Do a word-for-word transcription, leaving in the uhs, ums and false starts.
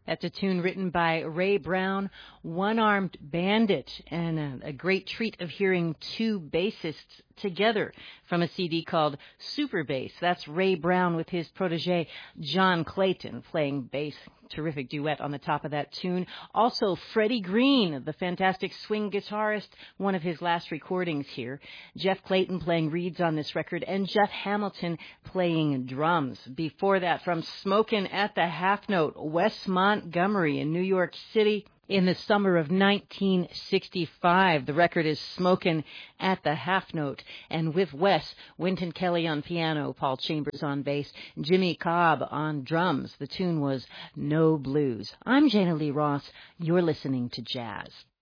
That's a tune written by Ray Brown, One-Armed Bandit, and a, a great treat of hearing two bassists together from a C D called Super Bass. That's Ray Brown with his protege, John Clayton, playing bass. Terrific duet on the top of that tune. Also, Freddie Green, the fantastic swing guitarist, one of his last recordings here. Jeff Clayton playing reeds on this record, and Jeff Hamilton playing drums. Before that, from Smokin' at the Half Note, Wes Montgomery in New York City in the summer of nineteen sixty-five. The record is Smokin' at the Half Note. And with Wes, Wynton Kelly on piano, Paul Chambers on bass, Jimmy Cobb on drums. The tune was No Blues. I'm Jana Lee Ross. You're listening to Jazz.